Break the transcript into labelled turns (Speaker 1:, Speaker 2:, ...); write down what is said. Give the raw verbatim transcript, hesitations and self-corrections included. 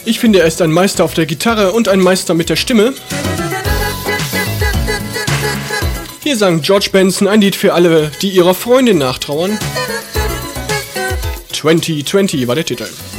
Speaker 1: Ich finde, er ist ein Meister auf der Gitarre und ein Meister mit der Stimme. Hier sang George Benson ein Lied für alle, die ihrer Freundin nachtrauern. zwanzig zwanzig war der Titel.